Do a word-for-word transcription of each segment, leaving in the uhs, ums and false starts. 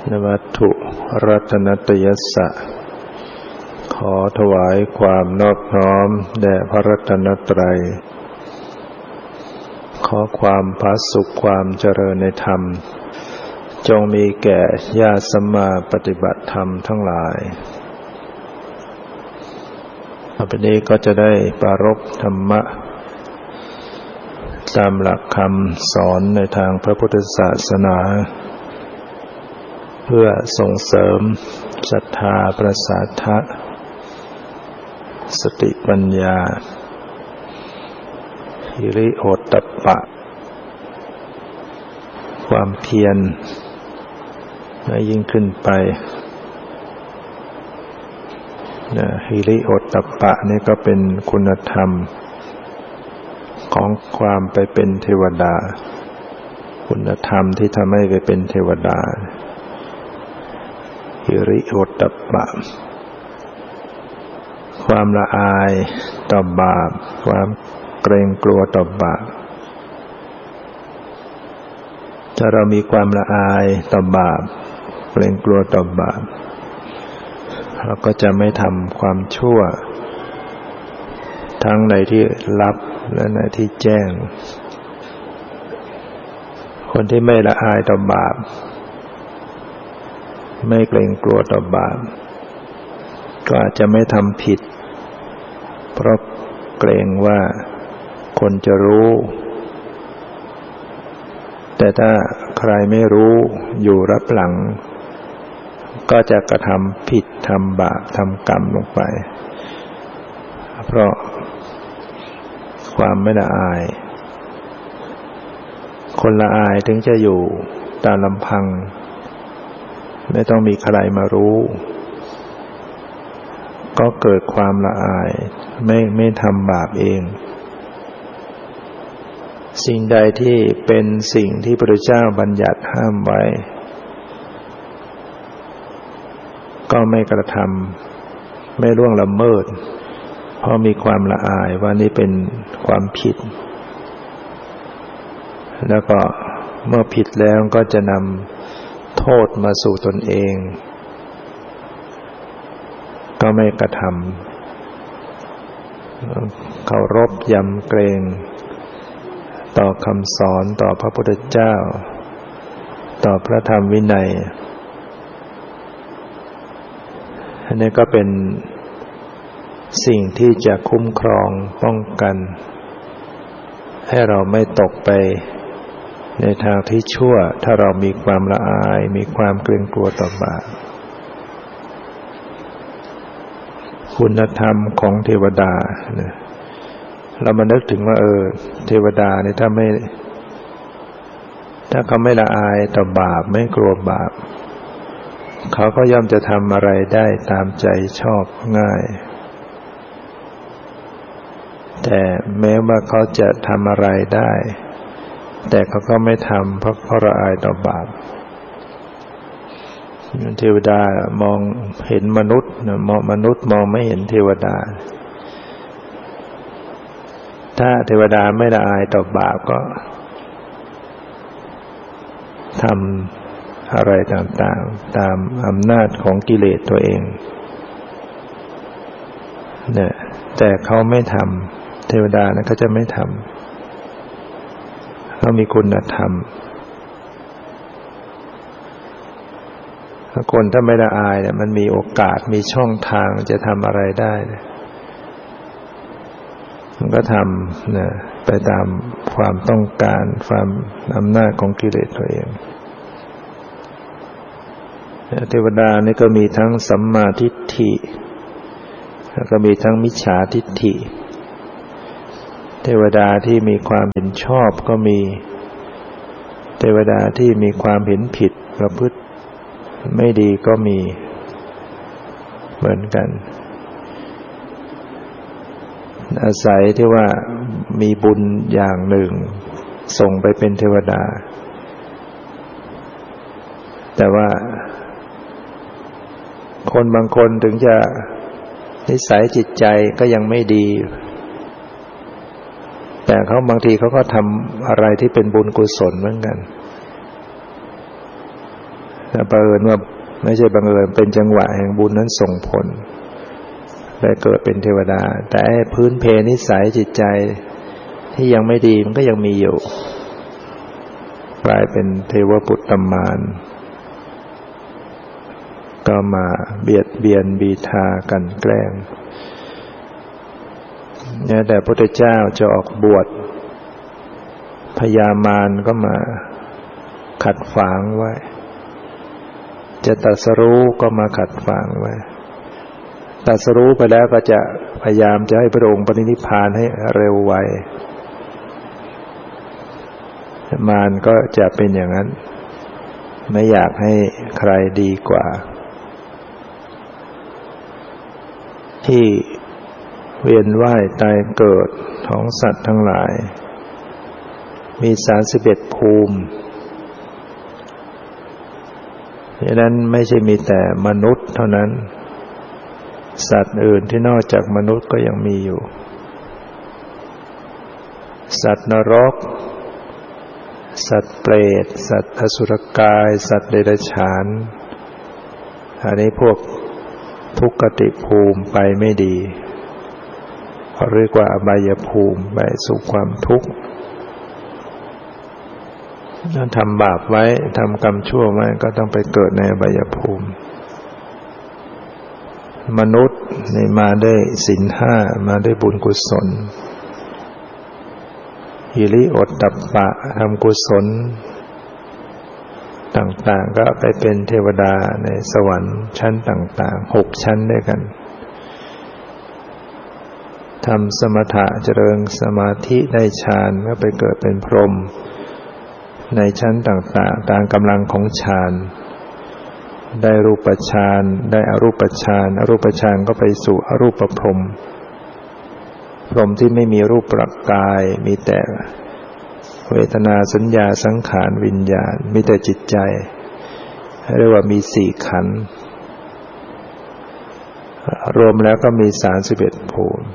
นวัตถุรัตนตยัสสะขอถวายความนอบน้อมแด่พระรัตนตรัยขอความผาสุกความเจริญในธรรมจงมีแก่ญาติสัมมาปฏิบัติธรรมทั้งหลายต่อไปนี้ก็จะได้ปรารภธรรมะตามหลักคำสอนในทางพระพุทธศาสนาเพื่อส่งเสริมศรัทธาประสาทะสติปัญญาหิริโอตตัปปะความเพียรให้ยิ่งขึ้นไปนะหิริโอตตัปปะนี่ก็เป็นคุณธรรมของความไปเป็นเทวดาคุณธรรมที่ทำให้ไปเป็นเทวดาหิริโอตตัปปะความละอายต่อบาปความเกรงกลัวต่อบาปถ้าเรามีความละอายต่อบาปเกรงกลัวต่อบาปเราก็จะไม่ทำความชั่วทั้งในที่ลับและในที่แจ้งคนที่ไม่ละอายต่อบาปไม่เกรงกลัวต่อบาปก็อาจจะไม่ทำผิดเพราะเกรงว่าคนจะรู้แต่ถ้าใครไม่รู้อยู่รับหลังก็จะกระทำผิดทำบาปทำกรรมลงไปเพราะความไม่ละอายคนละอายถึงจะอยู่ตามลำพังไม่ต้องมีใครมารู้ก็เกิดความละอายไม่ไม่ทำบาปเองสิ่งใดที่เป็นสิ่งที่พระพุทธเจ้าบัญญัติห้ามไว้ก็ไม่กระทำไม่ล่วงละเมิดเพราะมีความละอายว่านี่เป็นความผิดแล้วก็เมื่อผิดแล้วก็จะนำโทษมาสู่ตนเองก็ไม่กระทำเคารพยำเกรงต่อคำสอนต่อพระพุทธเจ้าต่อพระธรรมวินัยอันนี้ก็เป็นสิ่งที่จะคุ้มครองป้องกันให้เราไม่ตกไปในทางที่ชั่วถ้าเรามีความละอายมีความเกรงกลัวต่อบาปคุณธรรมของเทวดาเนี่ยเรามานึกถึงว่าเออเทวดาเนี่ยถ้าไม่ถ้าเขาไม่ละอายต่อบาปไม่กลัวบาปเขาก็ย่อมจะทำอะไรได้ตามใจชอบง่ายแต่แม้ว่าเขาจะทำอะไรได้แต่เขาก็ไม่ทำเพราะเพราะละอายต่อบาปเทวดามองเห็นมนุษย์มองมนุษย์มองไม่เห็นเทวดาถ้าเทวดาไม่ละอายต่อบาปก็ทำอะไรต่างๆตามอำนาจของกิเลสตัวเองเนี่ยแต่เขาไม่ทำเทวดานะเขาจะไม่ทำเขามีคุณธรรมคนถ้าไม่ละอายเนี่ยมันมีโอกาสมีช่องทางจะทำอะไรได้มันก็ทำนะไปตามความต้องการความอำนาจของกิเลสตัวเองเทวดานี่ก็มีทั้งสัมมาทิฏฐิแล้วก็มีทั้งมิจฉาทิฏฐิเทวดาที่มีความเห็นชอบก็มีเทวดาที่มีความเห็นผิดประพฤติไม่ดีก็มีเหมือนกันอาศัยที่ว่ามีบุญอย่างหนึ่งส่งไปเป็นเทวดาแต่ว่าคนบางคนถึงจะนิสัยจิตใจก็ยังไม่ดีแต่เขาบางทีเขาก็ทำอะไรที่เป็นบุญกุศลเหมือนกันแต่บังเอิญว่าไม่ใช่บังเอิญเป็นจังหวะแห่งบุญนั้นส่งผลได้เกิดเป็นเทวดาแต่พื้นเพนิสัยจิตใจที่ยังไม่ดีมันก็ยังมีอยู่กลายเป็นเทวปุตตมารก็มาเบียดเบียนบีทากันแกล้งเนี่ยแต่พระพุทธเจ้าจะออกบวชพญามารก็มาขัดขวางไว้จะตรัสรู้ก็มาขัดขวางไว้ตรัสรู้ไปแล้วก็จะพยายามจะให้พระองค์ปรินิพพานให้เร็วไวมารก็จะเป็นอย่างนั้นไม่อยากให้ใครดีกว่าที่เวียนว่ายตายเกิดของสัตว์ทั้งหลายมีสามสิบเอ็ดภูมิดังนั้นไม่ใช่มีแต่มนุษย์เท่านั้นสัตว์อื่นที่นอกจากมนุษย์ก็ยังมีอยู่สัตว์นรกสัตว์เปรตสัตว์อสุรกายสัตว์เดรัจฉานอันนี้พวกทุกขติภูมิไปไม่ดีเขาเรียกว่าอบายภูมิไปสู่ความทุกข์ถ้าทำบาปไว้ทำกรรมชั่วไว้ก็ต้องไปเกิดในอบายภูมิมนุษย์ในมาได้ศีลห้ามาได้บุญกุศลหิริโอตตัปปะทำกุศลต่างๆก็ไปเป็นเทวดาในสวรรค์ชั้นต่างๆหกชั้นด้วยกันทำสมถะเจริญสมาธิได้ฌานก็ไปเกิดเป็นพรหมในชั้นต่างๆตามกำลังของฌานได้รูปฌานได้อรูปฌานอรูปฌานก็ไปสู่อรูปพรหมพรหมที่ไม่มีรูปร่างกายมีแต่เวทนาสัญญาสังขารวิญญาณมีแต่จิตใจเรียกว่ามีสี่ขันธ์รวมแล้วก็มีสามสิบเอ็ดภูมิ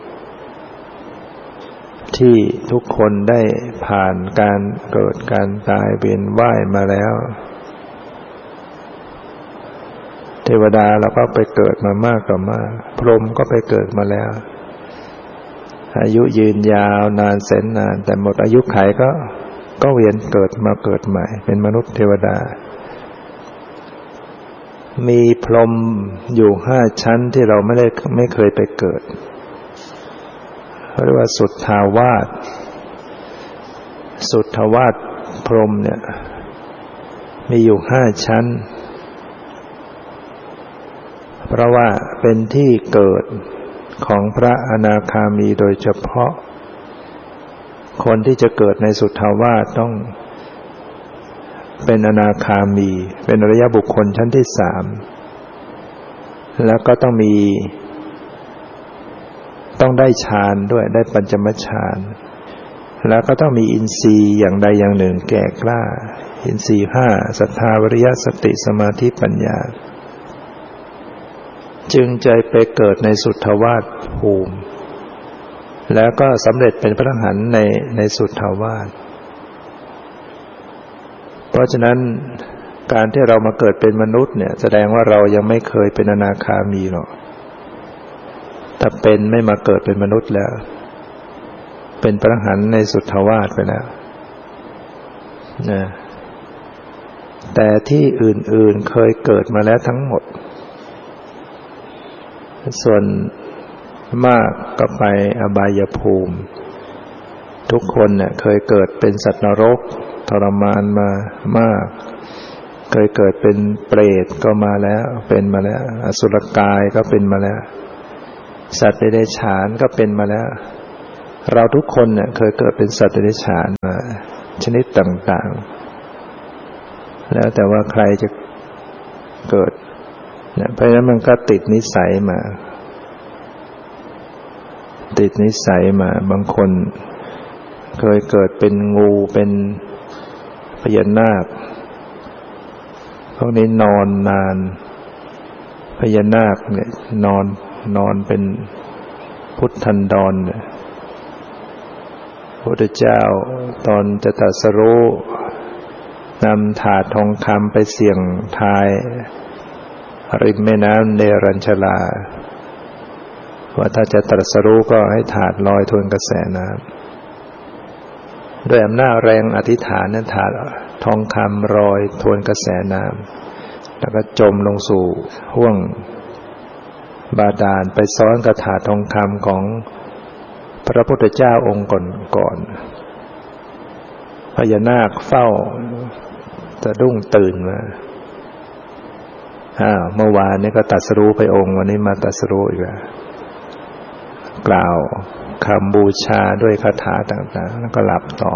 ที่ทุกคนได้ผ่านการเกิดการตายเวียนว่ายมาแล้วเทวดาเราก็ไปเกิดมามากกว่ามากพรหมก็ไปเกิดมาแล้วอายุยืนยาวนานแสนนานแต่หมดอายุขัยก็ก็เวียนเกิดมาเกิดใหม่เป็นมนุษย์เทวดามีพรหมอยู่ห้าชั้นที่เราไม่ได้ไม่เคยไปเกิดเรียกว่าสุทธาวาสสุทธาวาสพรหมเนี่ยมีอยู่ห้าชั้นเพราะว่าเป็นที่เกิดของพระอนาคามีโดยเฉพาะคนที่จะเกิดในสุทธาวาสต้องเป็นอนาคามีเป็นอริยบุคคลชั้นที่สามแล้วก็ต้องมีต้องได้ฌานด้วยได้ปัญจมฌานแล้วก็ต้องมีอินทรีย์อย่างใดอย่างหนึ่งแก่กล้าอินทรีย์ห้าศรัทธาวิริยะสติสมาธิปัญญาจึงจะไปเกิดในสุทธาวาสภูมิแล้วก็สำเร็จเป็นพระอรหันต์ในในสุทธาวาสเพราะฉะนั้นการที่เรามาเกิดเป็นมนุษย์เนี่ยแสดงว่าเรายังไม่เคยเป็นอนาคามีหรอกถ้าเป็นไม่มาเกิดเป็นมนุษย์แล้วเป็นพระอรหันต์ในสุทธาวาสไปแล้วนะแต่ที่อื่นๆเคยเกิดมาแล้วทั้งหมดส่วนมากก็ไปอบายภูมิทุกคนเนี่ยเคยเกิดเป็นสัตว์นรกทรมานมามากเคยเกิดเป็นเปรตก็มาแล้วเป็นมาแล้วอสุรกายก็เป็นมาแล้วสัตว์เดรัจฉานก็เป็นมาแล้วเราทุกคนเนี่ยเคยเกิดเป็นสัตว์เดรัจฉานมาชนิดต่างๆแล้วแต่ว่าใครจะเกิดเนี่ยเพราะฉะนั้นมันก็ติดนิสัยมาติดนิสัยมาบางคนเคยเกิดเป็นงูเป็นพญานาคพวกนี้นอนนานพญานาคเนี่ยนอนนอนเป็นพุทธันดรเนี่ยพระพุทธเจ้าตอนจะตรัสรู้นำถาดทองคำไปเสี่ยงทายริมแม่น้ำเนรัญชลาว่าถ้าจะตรัสรู้ก็ให้ถาดลอยทวนกระแสน้ำด้วยอำนาจแรงอธิษฐานนั้นถาดทองคำลอยทวนกระแสน้ำแล้วก็จมลงสู่ห้วงบาดาลไปซ้อนกับถาดทองคำของพระพุทธเจ้าองค์ก่อนๆพญานาคเฝ้าสะดุ้งตื่นมาอ้าวเมื่อวานนี้ก็ตรัสรู้ไปองค์วันนี้มาตรัสรู้อีกแล้วกล่าวคำบูชาด้วยคาถาต่างๆแล้วก็หลับต่อ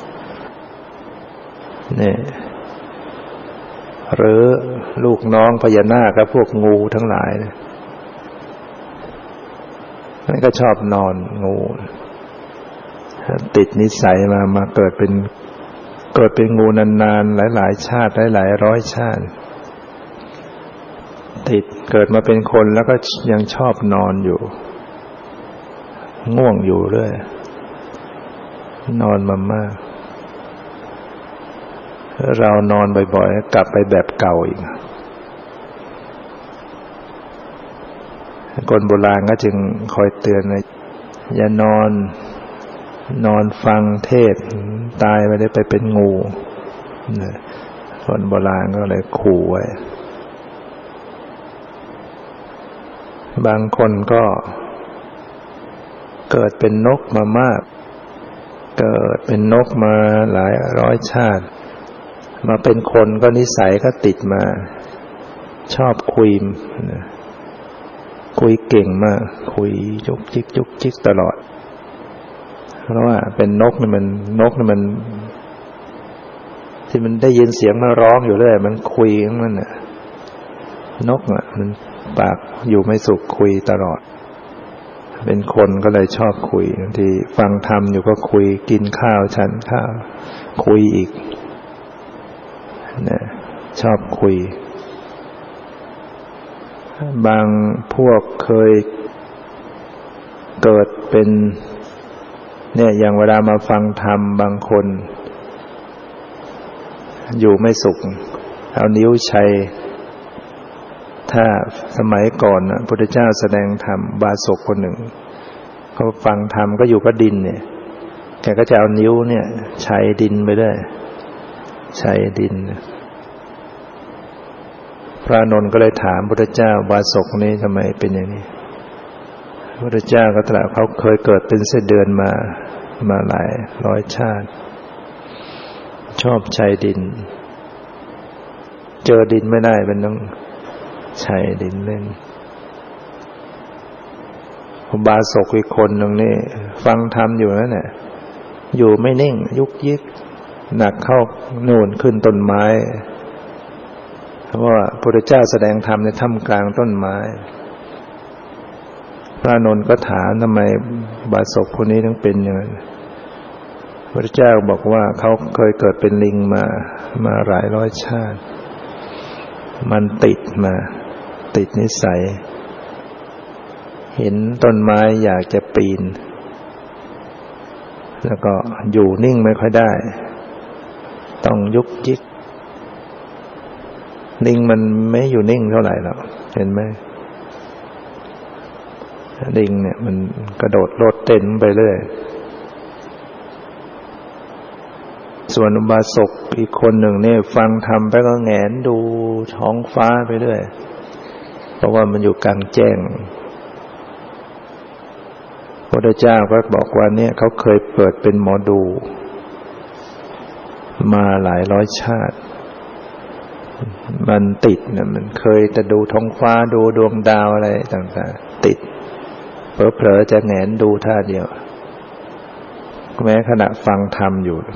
นี่หรือลูกน้องพญานาคกับพวกงูทั้งหลายเนี่ยมันก็ชอบนอนงูติดนิสัยมามาเกิดเป็นเกิดเป็นงูนานๆหลายๆชาติหลายๆร้อยชาติติดเกิดมาเป็นคนแล้วก็ยังชอบนอนอยู่ง่วงอยู่เรื่อยนอนมามากเรานอนบ่อยๆกลับไปแบบเก่าอีกคนโบราณก็จึงคอยเตือนนะอย่านอนนอนฟังเทศตายไปได้ไปเป็นงูคนโบราณก็เลยขู่ไว้บางคนก็เกิดเป็นนกมามากเกิดเป็นนกมาหลายร้อยชาติมาเป็นคนก็นิสัยก็ติดมาชอบคุยคุยเก่งมากคุยจุกจิกจุกจิกตลอดเพราะว่าเป็นนกนี่มันนกนี่มันที่มันได้ยินเสียงมันร้องอยู่เรื่อยมันคุยของมันน่ะนกอ่ะมันปากอยู่ไม่สุขคุยตลอดเป็นคนก็เลยชอบคุยบางทีฟังธรรมอยู่ก็คุยกินข้าวฉันข้าวคุยอีกนะชอบคุยบางพวกเคยเกิดเป็นเนี่ยอย่างเวลามาฟังธรรมบางคนอยู่ไม่สุขเอานิ้วชัยถ้าสมัยก่อนนะพุทธเจ้าแสดงธรรมบาสกคนหนึ่งเขาฟังธรรมก็อยู่กับดินเนี่ยแกก็จะเอานิ้วเนี่ยชัยดินไปด้วยชัยดินพระอานนท์ก็เลยถามพุทธเจ้าบาสกนี้ทำไมเป็นอย่างนี้พุทธเจ้าก็ตรัสเขาเคยเกิดเป็นเส้นเดือนมามาหลายร้อยชาติชอบชัยดินเจอดินไม่ได้เป็นต้องชัยดินเล่นบาสกอีกคนหนึ่งนี่ฟังธรรมอยู่นั่นแหละอยู่ไม่นิ่งยุกยิกหนักเข้าโน่นขึ้นต้นไม้เพราะว่าพระพุทธเจ้าแสดงธรรมในท่ามกลางต้นไม้พระอานนท์ก็ถามทำไมบาสกคนนี้ถึงเป็นอย่างนั้นพระพุทธเจ้าบอกว่าเขาเคยเกิดเป็นลิงมามาหลายร้อยชาติมันติดมาติดนิสัยเห็นต้นไม้อยากจะปีนแล้วก็อยู่นิ่งไม่ค่อยได้ต้องยุกยิกลิงมันไม่อยู่นิ่งเท่าไหร่หรอกเห็นไหมลิงเนี่ยมันกระโดดโลดเต้นไปเรื่อยส่วนอุบาสกอีกคนหนึ่งเนี่ยฟังธรรมไปก็แหงนดูท้องฟ้าไปเรื่อยเพราะว่ามันอยู่กลางแจ้งพระพุทธเจ้าก็บอกว่าเนี่ยเขาเคยเปิดเป็นหมอดูมาหลายร้อยชาติมันติดนะมันเคยจะดูท้องฟ้าดูดวงดาวอะไรต่างๆติดเผลอๆจะแหงนดูท่าเดียวแม้ขณะฟังธรรมอยู่